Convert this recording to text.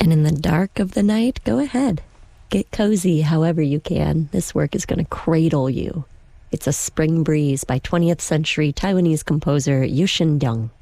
And in the dark of the night, go ahead. Get cozy however you can. This work is going to cradle you. It's a Spring Breeze by 20th century Taiwanese composer Yu Shin-dong.